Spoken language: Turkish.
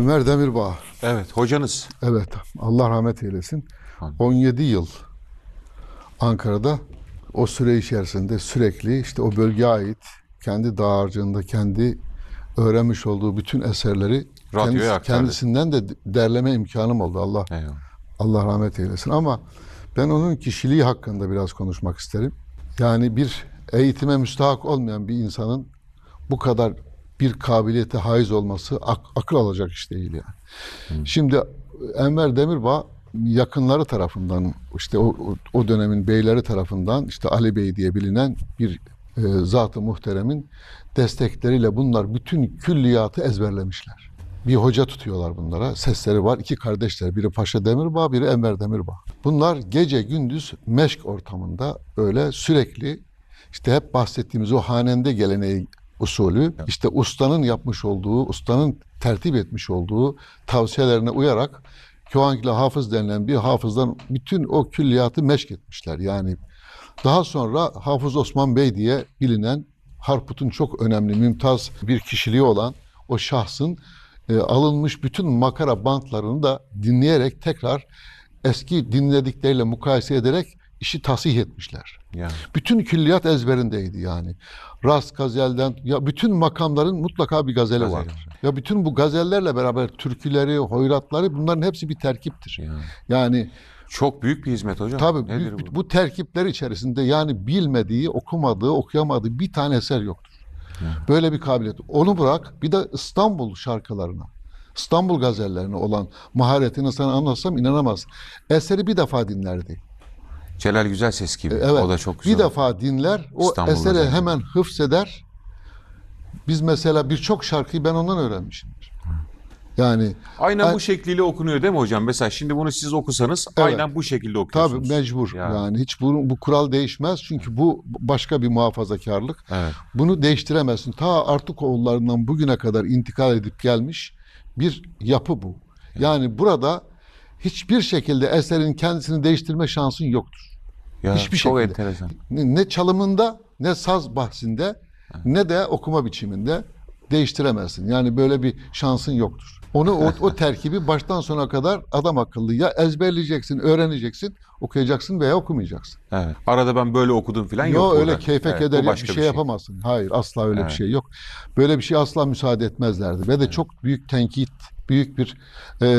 Enver Demirbağ. Evet, hocanız. Evet, Allah rahmet eylesin. Amin. 17 yıl Ankara'da, o süre içerisinde sürekli işte o bölgeye ait kendi dağarcığında kendi öğrenmiş olduğu bütün eserleri Radyoya aktardı. kendisinden de derleme imkanım oldu. Eyvallah. Allah rahmet eylesin. Ama ben onun kişiliği hakkında biraz konuşmak isterim. Yani bir eğitime müstahak olmayan bir insanın bu kadar bir kabiliyete haiz olması akıl alacak iş değil yani. Şimdi Enver Demirbağ yakınları tarafından, işte o dönemin beyleri tarafından, işte Ali Bey diye bilinen bir zat-ı muhteremin destekleriyle bunlar bütün külliyatı ezberlemişler. Bir hoca tutuyorlar bunlara. Sesleri var. İki kardeşler. Biri Paşa Demirbağ, biri Enver Demirbağ. Bunlar gece gündüz meşk ortamında böyle sürekli işte hep bahsettiğimiz o hanende geleneği usulü, işte ustanın yapmış olduğu, ustanın tertip etmiş olduğu tavsiyelerine uyarak Kıvankli Hafız denilen bir hafızdan bütün o külliyatı meşk etmişler. Yani daha sonra Hafız Osman Bey diye bilinen Harput'un çok önemli, mümtaz bir kişiliği olan o şahsın alınmış bütün makara bantlarını da dinleyerek tekrar eski dinledikleriyle mukayese ederek işi tasih etmişler. Yani. Bütün külliyat ezberindeydi yani. Rast gazelden, ya bütün makamların mutlaka bir gazeli vardır. Ya bütün bu gazellerle beraber türküleri, hoyratları, bunların hepsi bir terkiptir. Yani çok büyük bir hizmet hocam. tabii bu terkipler içerisinde yani bilmediği, okumadığı, okuyamadığı bir tane eser yoktur. Böyle bir kabiliyet. Onu bırak, bir de İstanbul şarkılarına, İstanbul gazellerine olan maharetini sana anlatsam inanamaz. Eseri bir defa dinlerdi. Celal Güzelses gibi. Evet, O da çok güzel. bir defa dinler, o İstanbul eseri gazelleri hemen hıfzeder. Biz mesela birçok şarkıyı ben ondan öğrenmişimdir. Yani aynen bu şekliyle okunuyor değil mi hocam? Mesela şimdi bunu siz okusanız evet, aynen bu şekilde okuyorsunuz. tabii mecbur. Yani hiç bu kural değişmez. Çünkü bu başka bir muhafazakarlık. Evet. Bunu değiştiremezsin. Ta Artukoğullarından bugüne kadar intikal edip gelmiş bir yapı bu. Yani burada hiçbir şekilde eserin kendisini değiştirme şansın yoktur. Ya, hiçbir çok şekilde. enteresan. Ne çalımında, ne saz bahsinde, ne de okuma biçiminde değiştiremezsin. Yani böyle bir şansın yoktur. O terkibi baştan sona kadar adam akıllı ya ezberleyeceksin, öğreneceksin, okuyacaksın veya okumayacaksın. Evet. Arada ben böyle okudum falan yok. Yok öyle burada. keyfe keder bir bir şey yapamazsın. Hayır, asla öyle bir şey yok. Böyle bir şey asla müsaade etmezlerdi. Ve de çok büyük tenkit, büyük bir